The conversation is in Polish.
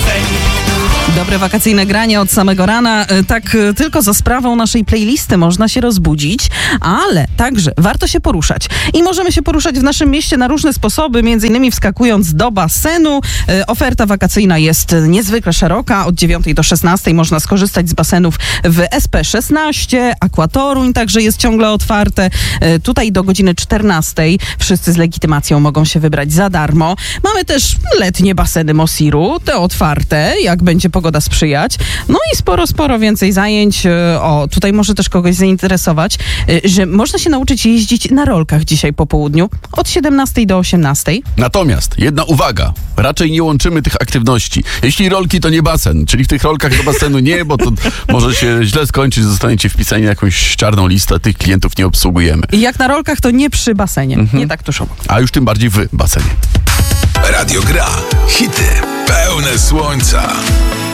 Dobre wakacyjne granie od samego rana. Tak tylko za sprawą naszej playlisty można się rozbudzić, ale także warto się poruszać. I możemy się poruszać w naszym mieście na różne sposoby, między innymi wskakując do basenu. Oferta wakacyjna jest niezwykle szeroka. Od 9 do 16 można skorzystać z basenów w SP16. Aquatoruń także jest ciągle otwarte. Tutaj do godziny 14 wszyscy z legitymacją mogą się wybrać za darmo. Mamy też letnie baseny Mosiru, te otwarte, jak będzie pogoda sprzyjać. No i sporo więcej zajęć. O, tutaj może też kogoś zainteresować, że można się nauczyć jeździć na rolkach dzisiaj po południu od 17 do 18. Natomiast jedna uwaga, raczej nie łączymy tych aktywności. Jeśli rolki, to nie basen, czyli w tych rolkach do basenu nie, bo to może się źle skończyć, zostaniecie wpisani na jakąś czarną listę, tych klientów nie obsługujemy. I jak na rolkach, to nie przy basenie, nie tak tuż obok. A już tym bardziej w basenie. Radio Gra. Hity pełne słońca.